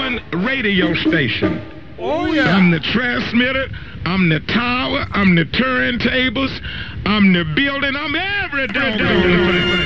one radio station. Oh, yeah. I'm the transmitter, I'm the tower, I'm the turntables, I'm the building, I'm every doggone thing.